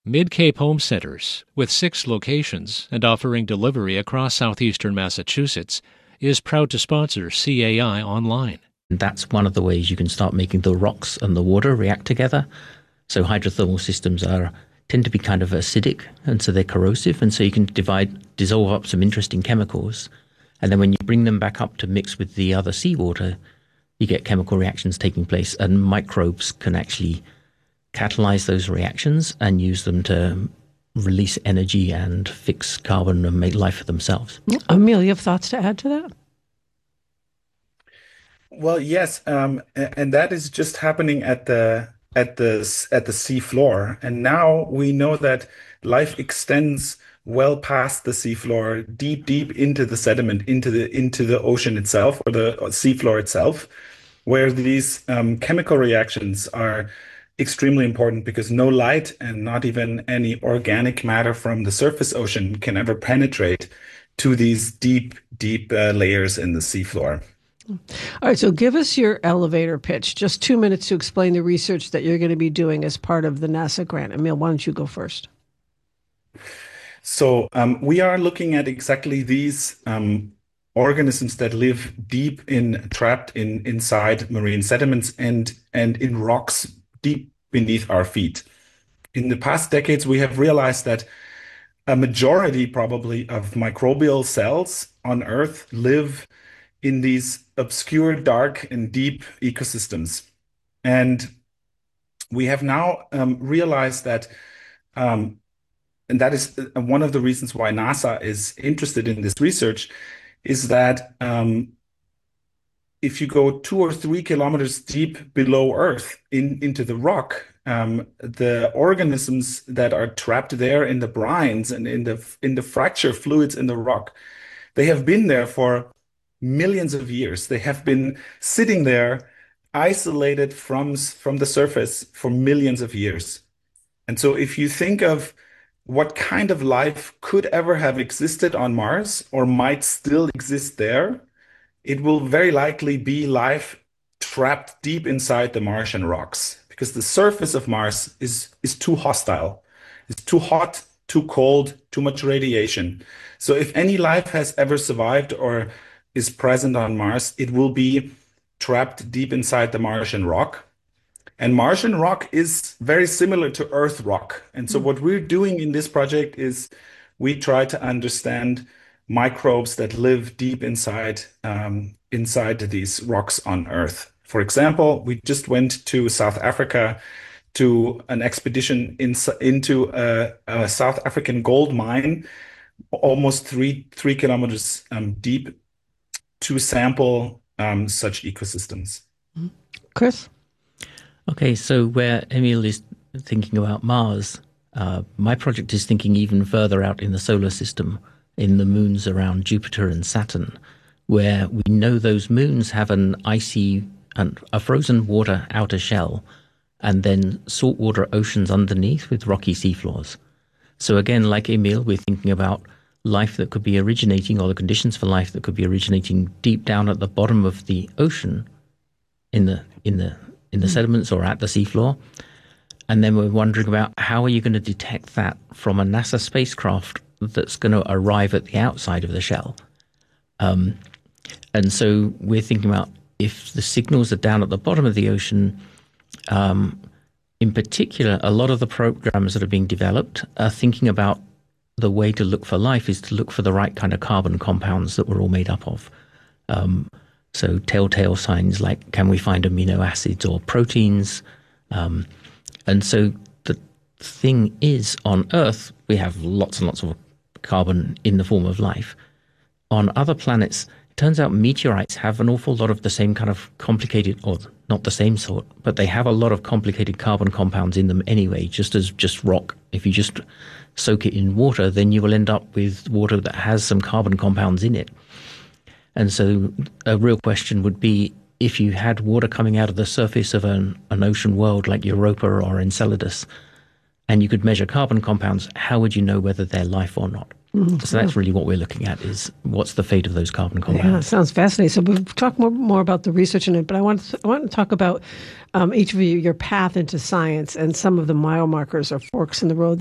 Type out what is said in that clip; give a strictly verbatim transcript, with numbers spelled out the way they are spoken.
Mid-Cape Home Centers, with six locations and offering delivery across southeastern Massachusetts, is proud to sponsor C A I Online. That's one of the ways you can start making the rocks and the water react together. So hydrothermal systems are tend to be kind of acidic, and so they're corrosive, and so you can divide, dissolve up some interesting chemicals. And then when you bring them back up to mix with the other seawater, you get chemical reactions taking place, and microbes can actually catalyze those reactions and use them to release energy and fix carbon and make life for themselves. Emil, you have thoughts to add to that? Well, yes, um, and that is just happening at the at the at the sea floor. And now we know that life extends well past the sea floor, deep, deep into the sediment, into the into the ocean itself or the sea floor itself, where these um, chemical reactions are extremely important because no light and not even any organic matter from the surface ocean can ever penetrate to these deep, deep uh, layers in the seafloor. All right, so give us your elevator pitch. Just two minutes to explain the research that you're going to be doing as part of the NASA grant. Emil, why don't you go first? So um, we are looking at exactly these um, organisms that live deep in, trapped in inside marine sediments and and in rocks deep beneath our feet. In the past decades, we have realized that a majority probably of microbial cells on Earth live in these obscure, dark, and deep ecosystems. And we have now um, realized that, um, and that is one of the reasons why NASA is interested in this research, is that um, if you go two or three kilometers deep below Earth in, into the rock, um, the organisms that are trapped there in the brines and in the in the fracture fluids in the rock, they have been there for millions of years. They have been sitting there, isolated from from the surface for millions of years. And so, if you think of what kind of life could ever have existed on Mars or might still exist there, it will very likely be life trapped deep inside the Martian rocks because the surface of Mars is, is too hostile. It's too hot, too cold, too much radiation. So if any life has ever survived or is present on Mars, it will be trapped deep inside the Martian rock. And Martian rock is very similar to Earth rock. And so what we're doing in this project is we try to understand microbes that live deep inside um, inside these rocks on Earth. For example, we just went to South Africa to an expedition in, into a, a South African gold mine, almost three three kilometers um, deep, to sample um, such ecosystems. Chris? Okay, so where Emil is thinking about Mars, uh, my project is thinking even further out in the solar system, in the moons around Jupiter and Saturn, where we know those moons have an icy, and a frozen water outer shell, and then saltwater oceans underneath with rocky seafloors. So again, like Emil, we're thinking about life that could be originating, or the conditions for life that could be originating deep down at the bottom of the ocean, in the in the in the mm. sediments or at the seafloor. And then we're wondering about how are you going to detect that from a NASA spacecraft that's going to arrive at the outside of the shell. Um, and so we're thinking about if the signals are down at the bottom of the ocean, um, in particular, a lot of the programs that are being developed are thinking about the way to look for life is to look for the right kind of carbon compounds that we're all made up of. Um, so telltale signs like, can we find amino acids or proteins? Um, and so the thing is, on Earth, we have lots and lots of carbon in the form of life. On other planets, it turns out meteorites have an awful lot of the same kind of complicated, or not the same sort, but they have a lot of complicated carbon compounds in them anyway, just as just rock. If you just soak it in water, then you will end up with water that has some carbon compounds in it. And so a real question would be, if you had water coming out of the surface of an, an ocean world like Europa or Enceladus, and you could measure carbon compounds, how would you know whether they're life or not? Mm-hmm. So that's really what we're looking at, is what's the fate of those carbon compounds. Yeah, sounds fascinating. So we'll talk more, more about the research in it, but I want to, I want to talk about um, each of you, your path into science and some of the mile markers or forks in the road